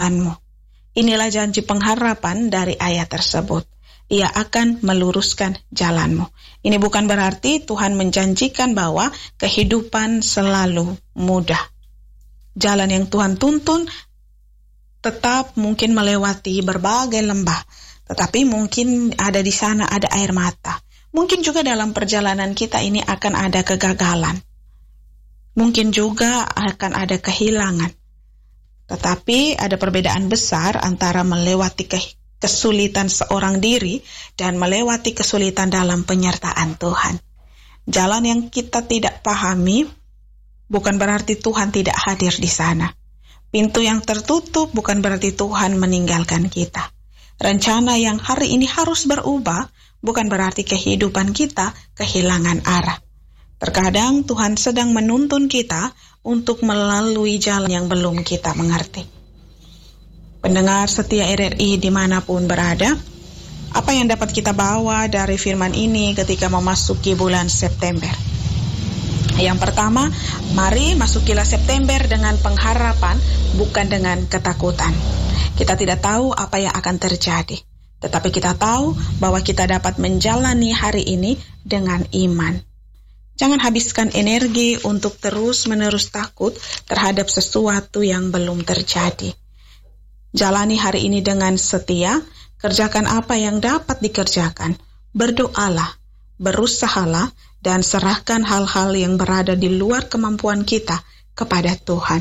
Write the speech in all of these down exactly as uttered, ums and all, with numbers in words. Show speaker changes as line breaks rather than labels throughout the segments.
jalanmu. Inilah janji pengharapan dari ayat tersebut. Ia akan meluruskan jalanmu. Ini bukan berarti Tuhan menjanjikan bahwa kehidupan selalu mudah. Jalan yang Tuhan tuntun tetap mungkin melewati berbagai lembah, tetapi mungkin ada di sana ada air mata. Mungkin juga dalam perjalanan kita ini akan ada kegagalan. Mungkin juga akan ada kehilangan. Tetapi ada perbedaan besar antara melewati ke- kesulitan seorang diri dan melewati kesulitan dalam penyertaan Tuhan. Jalan yang kita tidak pahami bukan berarti Tuhan tidak hadir di sana. Pintu yang tertutup bukan berarti Tuhan meninggalkan kita. Rencana yang hari ini harus berubah bukan berarti kehidupan kita kehilangan arah. Terkadang Tuhan sedang menuntun kita untuk melalui jalan yang belum kita mengerti. Pendengar setia R R I dimanapun berada, apa yang dapat kita bawa dari firman ini ketika memasuki bulan September? Yang pertama, mari masukilah September dengan pengharapan, bukan dengan ketakutan. Kita tidak tahu apa yang akan terjadi, tetapi kita tahu bahwa kita dapat menjalani hari ini dengan iman. Jangan habiskan energi untuk terus-menerus takut terhadap sesuatu yang belum terjadi. Jalani hari ini dengan setia, kerjakan apa yang dapat dikerjakan, berdoalah, berusahalah, dan serahkan hal-hal yang berada di luar kemampuan kita kepada Tuhan.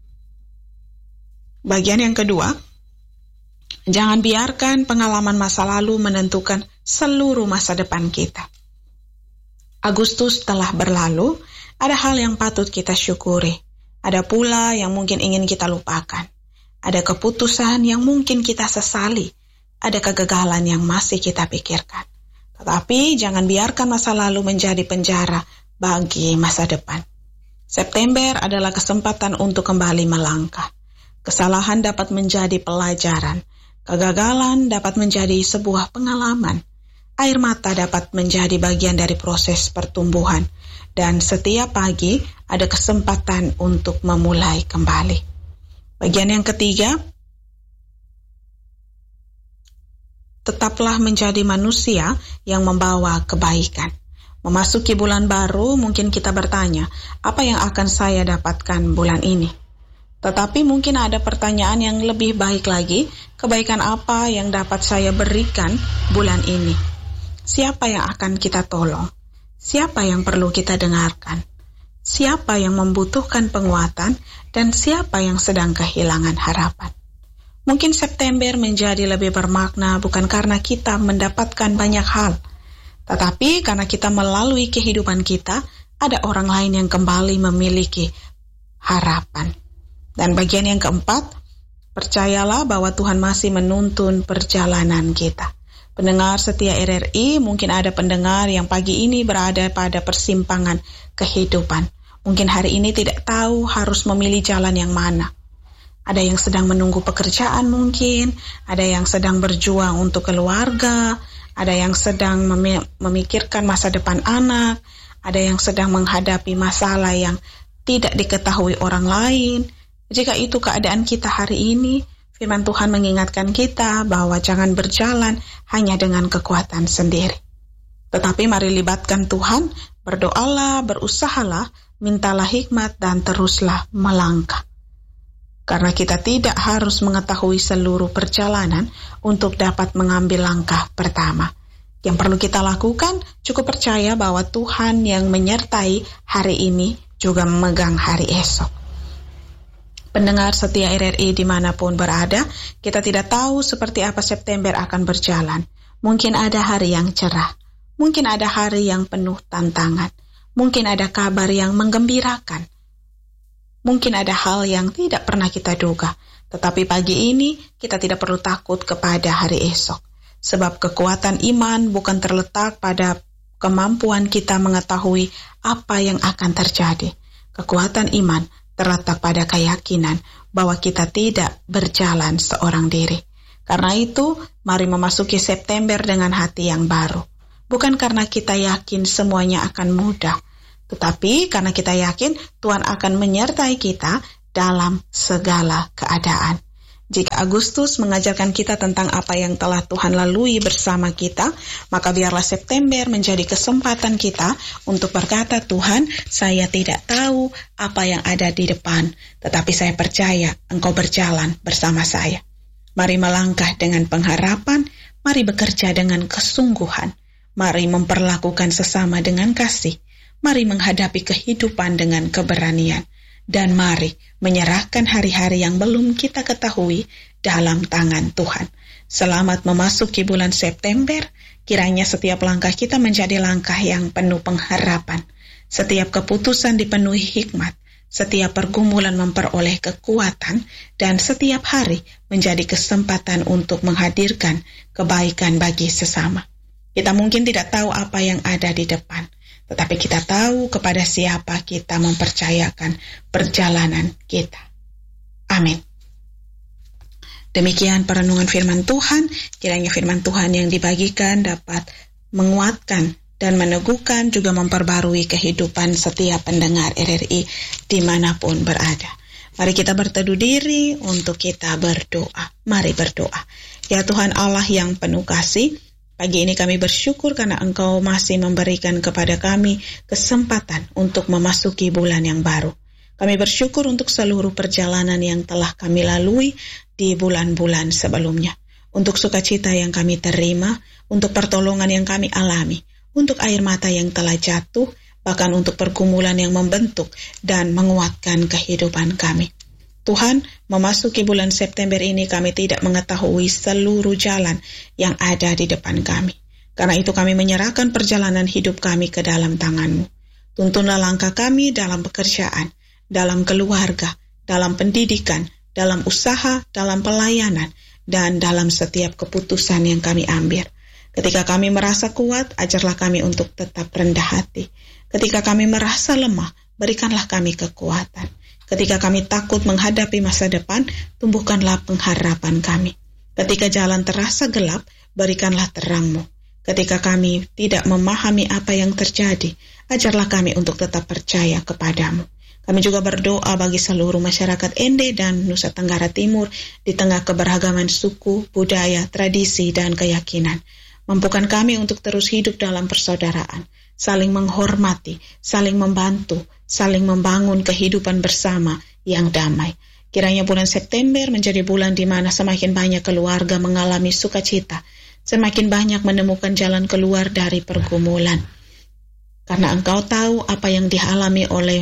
Bagian yang kedua, jangan biarkan pengalaman masa lalu menentukan seluruh masa depan kita. Agustus telah berlalu, ada hal yang patut kita syukuri. Ada pula yang mungkin ingin kita lupakan. Ada keputusan yang mungkin kita sesali. Ada kegagalan yang masih kita pikirkan. Tetapi jangan biarkan masa lalu menjadi penjara bagi masa depan. September adalah kesempatan untuk kembali melangkah. Kesalahan dapat menjadi pelajaran. Kegagalan dapat menjadi sebuah pengalaman. Air mata dapat menjadi bagian dari proses pertumbuhan. Dan setiap pagi ada kesempatan untuk memulai kembali. Bagian yang ketiga, tetaplah menjadi manusia yang membawa kebaikan. Memasuki bulan baru, mungkin kita bertanya, apa yang akan saya dapatkan bulan ini? Tetapi mungkin ada pertanyaan yang lebih baik lagi, kebaikan apa yang dapat saya berikan bulan ini? Siapa yang akan kita tolong? Siapa yang perlu kita dengarkan? Siapa yang membutuhkan penguatan? Dan siapa yang sedang kehilangan harapan? Mungkin September menjadi lebih bermakna bukan karena kita mendapatkan banyak hal, tetapi karena kita melalui kehidupan kita, ada orang lain yang kembali memiliki harapan. Dan bagian yang keempat, percayalah bahwa Tuhan masih menuntun perjalanan kita. Pendengar setia R R I, mungkin ada pendengar yang pagi ini berada pada persimpangan kehidupan. Mungkin hari ini tidak tahu harus memilih jalan yang mana. Ada yang sedang menunggu pekerjaan mungkin, ada yang sedang berjuang untuk keluarga, ada yang sedang memikirkan masa depan anak, ada yang sedang menghadapi masalah yang tidak diketahui orang lain. Jika itu keadaan kita hari ini, firman Tuhan mengingatkan kita bahwa jangan berjalan hanya dengan kekuatan sendiri. Tetapi mari libatkan Tuhan, berdoalah, berusahalah, mintalah hikmat dan teruslah melangkah. Karena kita tidak harus mengetahui seluruh perjalanan untuk dapat mengambil langkah pertama. Yang perlu kita lakukan, cukup percaya bahwa Tuhan yang menyertai hari ini juga memegang hari esok. Pendengar setia R R I dimanapun berada, kita tidak tahu seperti apa September akan berjalan. Mungkin ada hari yang cerah, mungkin ada hari yang penuh tantangan, mungkin ada kabar yang menggembirakan, mungkin ada hal yang tidak pernah kita duga. Tetapi pagi ini kita tidak perlu takut kepada hari esok, sebab kekuatan iman bukan terletak pada kemampuan kita mengetahui apa yang akan terjadi. Kekuatan iman terletak pada keyakinan bahwa kita tidak berjalan seorang diri. Karena itu, mari memasuki September dengan hati yang baru. Bukan karena kita yakin semuanya akan mudah, tetapi karena kita yakin Tuhan akan menyertai kita dalam segala keadaan. Jika Agustus mengajarkan kita tentang apa yang telah Tuhan lalui bersama kita, maka biarlah September menjadi kesempatan kita untuk berkata, Tuhan, saya tidak tahu apa yang ada di depan, tetapi saya percaya Engkau berjalan bersama saya. Mari melangkah dengan pengharapan, mari bekerja dengan kesungguhan, mari memperlakukan sesama dengan kasih, mari menghadapi kehidupan dengan keberanian. Dan mari menyerahkan hari-hari yang belum kita ketahui dalam tangan Tuhan. Selamat memasuki bulan September, kiranya setiap langkah kita menjadi langkah yang penuh pengharapan. Setiap keputusan dipenuhi hikmat, setiap pergumulan memperoleh kekuatan, dan setiap hari menjadi kesempatan untuk menghadirkan kebaikan bagi sesama. Kita mungkin tidak tahu apa yang ada di depan, tetapi kita tahu kepada siapa kita mempercayakan perjalanan kita. Amin. Demikian perenungan firman Tuhan. Kiranya firman Tuhan yang dibagikan dapat menguatkan dan meneguhkan, juga memperbarui kehidupan setiap pendengar R R I dimanapun berada. Mari kita berteduh diri untuk kita berdoa. Mari berdoa. Ya Tuhan Allah yang penuh kasih, pagi ini kami bersyukur karena Engkau masih memberikan kepada kami kesempatan untuk memasuki bulan yang baru. Kami bersyukur untuk seluruh perjalanan yang telah kami lalui di bulan-bulan sebelumnya. Untuk sukacita yang kami terima, untuk pertolongan yang kami alami, untuk air mata yang telah jatuh, bahkan untuk pergumulan yang membentuk dan menguatkan kehidupan kami. Tuhan, memasuki bulan September ini kami tidak mengetahui seluruh jalan yang ada di depan kami. Karena itu kami menyerahkan perjalanan hidup kami ke dalam tangan-Mu. Tuntunlah langkah kami dalam pekerjaan, dalam keluarga, dalam pendidikan, dalam usaha, dalam pelayanan, dan dalam setiap keputusan yang kami ambil. Ketika kami merasa kuat, ajarlah kami untuk tetap rendah hati. Ketika kami merasa lemah, berikanlah kami kekuatan. Ketika kami takut menghadapi masa depan, tumbuhkanlah pengharapan kami. Ketika jalan terasa gelap, berikanlah terang-Mu. Ketika kami tidak memahami apa yang terjadi, ajarlah kami untuk tetap percaya kepada-Mu. Kami juga berdoa bagi seluruh masyarakat Ende dan Nusa Tenggara Timur di tengah keberagaman suku, budaya, tradisi, dan keyakinan. Mampukan kami untuk terus hidup dalam persaudaraan, saling menghormati, saling membantu, saling membangun kehidupan bersama yang damai. Kiranya bulan September menjadi bulan di mana semakin banyak keluarga mengalami sukacita, semakin banyak menemukan jalan keluar dari pergumulan. Karena Engkau tahu apa yang dialami oleh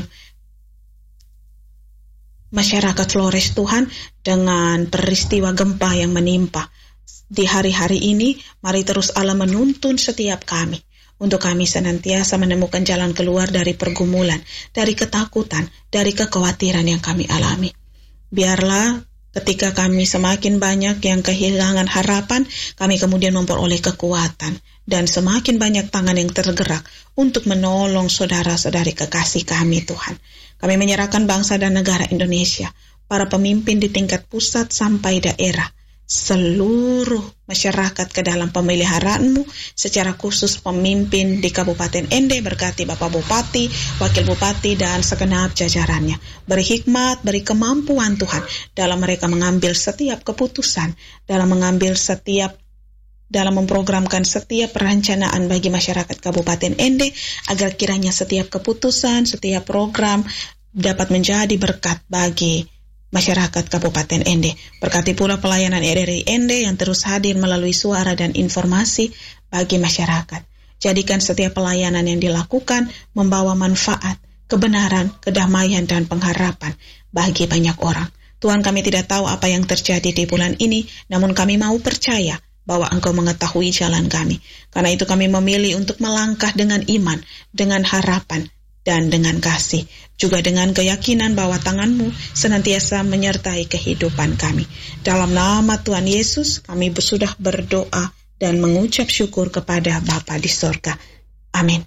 masyarakat Flores, Tuhan, dengan peristiwa gempa yang menimpa. Di hari-hari ini, mari terus Allah menuntun setiap kami, untuk kami senantiasa menemukan jalan keluar dari pergumulan, dari ketakutan, dari kekhawatiran yang kami alami. Biarlah ketika kami semakin banyak yang kehilangan harapan, kami kemudian memperoleh kekuatan, dan semakin banyak tangan yang tergerak untuk menolong saudara-saudari kekasih kami, Tuhan. Kami menyerahkan bangsa dan negara Indonesia, para pemimpin di tingkat pusat sampai daerah, seluruh masyarakat ke dalam pemeliharaan-Mu, secara khusus pemimpin di Kabupaten Ende, berkati Bapak Bupati, Wakil Bupati, dan segenap jajarannya. Beri hikmat, beri kemampuan Tuhan dalam mereka mengambil setiap keputusan, dalam mengambil setiap, dalam memprogramkan setiap perencanaan bagi masyarakat Kabupaten Ende, agar kiranya setiap keputusan, setiap program dapat menjadi berkat bagi masyarakat Kabupaten Ende. Berkati pula pelayanan R R I Ende yang terus hadir melalui suara dan informasi bagi masyarakat. Jadikan setiap pelayanan yang dilakukan membawa manfaat, kebenaran, kedamaian, dan pengharapan bagi banyak orang. Tuhan, kami tidak tahu apa yang terjadi di bulan ini, namun kami mau percaya bahwa Engkau mengetahui jalan kami. Karena itu kami memilih untuk melangkah dengan iman, dengan harapan, dan dengan kasih, juga dengan keyakinan bahwa tangan-Mu senantiasa menyertai kehidupan kami. Dalam nama Tuhan Yesus, kami sudah berdoa dan mengucap syukur kepada Bapa di sorga. Amin.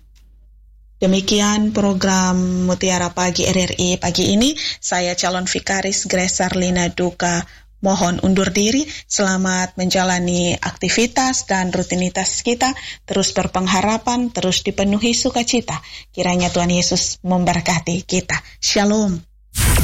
Demikian program Mutiara Pagi R R I pagi ini. Saya calon vikaris Grace Arlina Duka mohon undur diri. Selamat menjalani aktivitas dan rutinitas kita. Terus berpengharapan, terus dipenuhi sukacita. Kiranya Tuhan Yesus memberkati kita. Shalom.